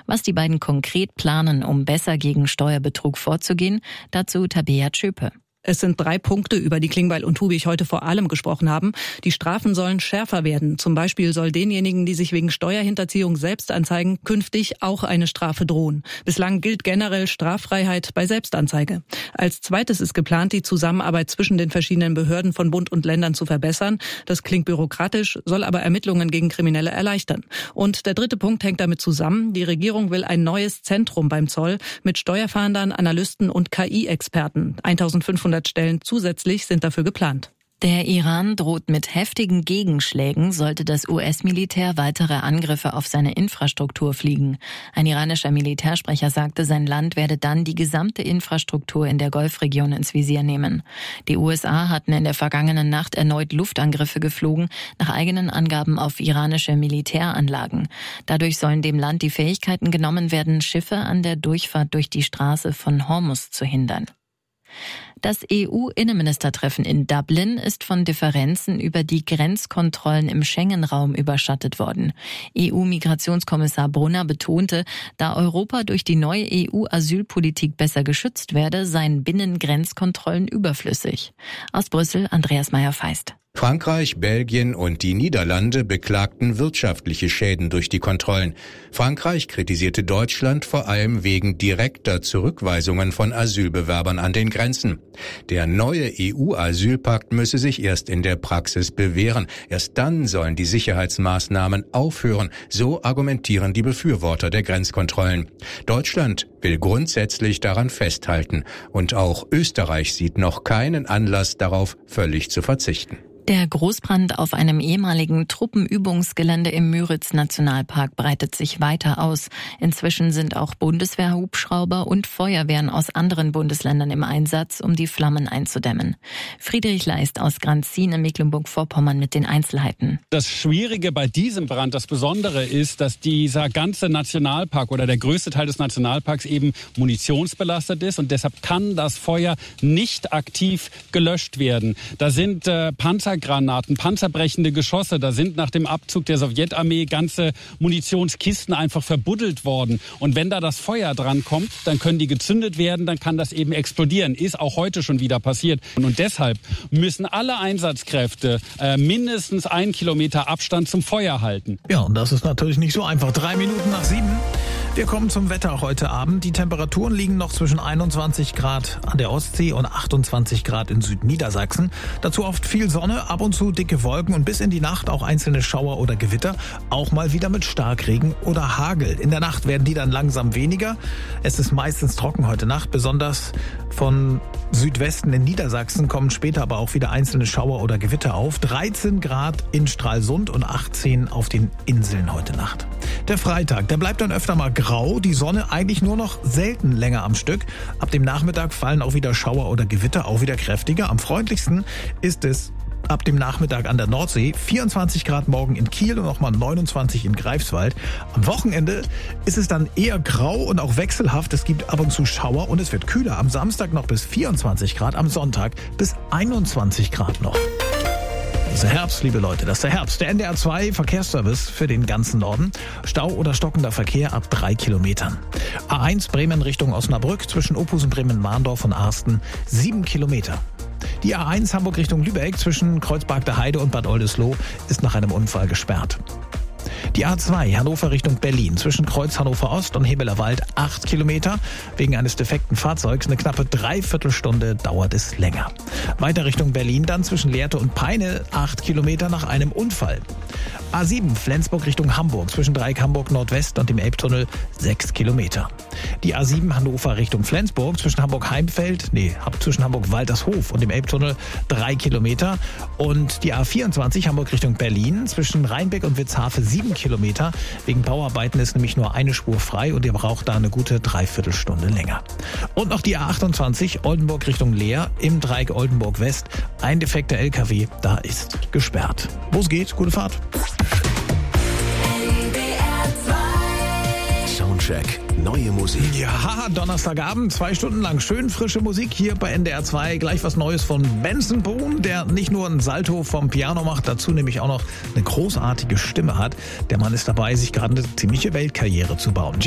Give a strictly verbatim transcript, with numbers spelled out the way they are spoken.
Was die beiden konkret planen, um besser gegen Steuerbetrug vorzugehen, dazu Tabea Tschöpe. Es sind drei Punkte, über die Klingbeil und Hubig heute vor allem gesprochen haben. Die Strafen sollen schärfer werden. Zum Beispiel soll denjenigen, die sich wegen Steuerhinterziehung selbst anzeigen, künftig auch eine Strafe drohen. Bislang gilt generell Straffreiheit bei Selbstanzeige. Als zweites ist geplant, die Zusammenarbeit zwischen den verschiedenen Behörden von Bund und Ländern zu verbessern. Das klingt bürokratisch, soll aber Ermittlungen gegen Kriminelle erleichtern. Und der dritte Punkt hängt damit zusammen. Die Regierung will ein neues Zentrum beim Zoll mit Steuerfahndern, Analysten und K I-Experten. eintausendfünfhundert Stellen zusätzlich sind dafür geplant. Der Iran droht mit heftigen Gegenschlägen, sollte das U S-Militär weitere Angriffe auf seine Infrastruktur fliegen. Ein iranischer Militärsprecher sagte, sein Land werde dann die gesamte Infrastruktur in der Golfregion ins Visier nehmen. Die U S A hatten in der vergangenen Nacht erneut Luftangriffe geflogen, nach eigenen Angaben auf iranische Militäranlagen. Dadurch sollen dem Land die Fähigkeiten genommen werden, Schiffe an der Durchfahrt durch die Straße von Hormuz zu hindern. Das E U-Innenministertreffen in Dublin ist von Differenzen über die Grenzkontrollen im Schengen-Raum überschattet worden. E U-Migrationskommissar Brunner betonte, da Europa durch die neue E U-Asylpolitik besser geschützt werde, seien Binnengrenzkontrollen überflüssig. Aus Brüssel Andreas Meyer-Feist. Frankreich, Belgien und die Niederlande beklagten wirtschaftliche Schäden durch die Kontrollen. Frankreich kritisierte Deutschland vor allem wegen direkter Zurückweisungen von Asylbewerbern an den Grenzen. Der neue E U-Asylpakt müsse sich erst in der Praxis bewähren. Erst dann sollen die Sicherheitsmaßnahmen aufhören, so argumentieren die Befürworter der Grenzkontrollen. Deutschland will grundsätzlich daran festhalten und auch Österreich sieht noch keinen Anlass darauf, völlig zu verzichten. Der Großbrand auf einem ehemaligen Truppenübungsgelände im Müritz-Nationalpark breitet sich weiter aus. Inzwischen sind auch Bundeswehrhubschrauber und Feuerwehren aus anderen Bundesländern im Einsatz, um die Flammen einzudämmen. Friedrich Leist aus Granzin in Mecklenburg-Vorpommern mit den Einzelheiten. Das Schwierige bei diesem Brand, das Besondere ist, dass dieser ganze Nationalpark oder der größte Teil des Nationalparks eben munitionsbelastet ist und deshalb kann das Feuer nicht aktiv gelöscht werden. Da sind äh, Panzer Granaten, panzerbrechende Geschosse. Da sind nach dem Abzug der Sowjetarmee ganze Munitionskisten einfach verbuddelt worden. Und wenn da das Feuer dran kommt, dann können die gezündet werden, dann kann das eben explodieren. Ist auch heute schon wieder passiert. Und deshalb müssen alle Einsatzkräfte äh, mindestens einen Kilometer Abstand zum Feuer halten. Ja, und das ist natürlich nicht so einfach. Drei Minuten nach sieben. Wir kommen zum Wetter heute Abend. Die Temperaturen liegen noch zwischen einundzwanzig Grad an der Ostsee und achtundzwanzig Grad in Südniedersachsen. Dazu oft viel Sonne, ab und zu dicke Wolken und bis in die Nacht auch einzelne Schauer oder Gewitter. Auch mal wieder mit Starkregen oder Hagel. In der Nacht werden die dann langsam weniger. Es ist meistens trocken heute Nacht, besonders von Südwesten in Niedersachsen kommen später aber auch wieder einzelne Schauer oder Gewitter auf. dreizehn Grad in Stralsund und achtzehn auf den Inseln heute Nacht. Der Freitag, der bleibt dann öfter mal grau, die Sonne eigentlich nur noch selten länger am Stück. Ab dem Nachmittag fallen auch wieder Schauer oder Gewitter, auch wieder kräftiger. Am freundlichsten ist es ab dem Nachmittag an der Nordsee, vierundzwanzig Grad morgen in Kiel und nochmal neunundzwanzig in Greifswald. Am Wochenende ist es dann eher grau und auch wechselhaft. Es gibt ab und zu Schauer und es wird kühler. Am Samstag noch bis vierundzwanzig Grad, am Sonntag bis einundzwanzig Grad noch. Das ist der Herbst, liebe Leute, das ist der Herbst. Der N D R zwei Verkehrsservice für den ganzen Norden. Stau oder stockender Verkehr ab drei Kilometern. A eins Bremen Richtung Osnabrück zwischen Opus und Bremen-Mahndorf und Arsten sieben Kilometer. Die A eins Hamburg Richtung Lübeck zwischen Kreuzberg der Heide und Bad Oldesloe ist nach einem Unfall gesperrt. Die A zwei Hannover Richtung Berlin zwischen Kreuz Hannover Ost und Hebelerwald acht Kilometer. Wegen eines defekten Fahrzeugs eine knappe Dreiviertelstunde dauert es länger. Weiter Richtung Berlin dann zwischen Lehrte und Peine acht Kilometer nach einem Unfall. A sieben Flensburg Richtung Hamburg zwischen Dreieck Hamburg Nordwest und dem Elbtunnel sechs Kilometer. Die A sieben Hannover Richtung Flensburg zwischen Hamburg Heimfeld, nee, zwischen Hamburg Waltershof und dem Elbtunnel drei Kilometer. Und die A vierundzwanzig Hamburg Richtung Berlin zwischen Rheinbeck und Witzhafe sieben Kilometer. Wegen Bauarbeiten ist nämlich nur eine Spur frei und ihr braucht da eine gute Dreiviertelstunde länger. Und noch die A achtundzwanzig Oldenburg Richtung Leer im Dreieck Oldenburg West. Ein defekter L K W, da ist gesperrt. Wo es geht, gute Fahrt. Soundcheck, neue Musik. Ja, Donnerstagabend, zwei Stunden lang schön frische Musik hier bei N D R zwei. Gleich was Neues von Benson Boone, der nicht nur einen Salto vom Piano macht, dazu nämlich auch noch eine großartige Stimme hat. Der Mann ist dabei, sich gerade eine ziemliche Weltkarriere zu bauen.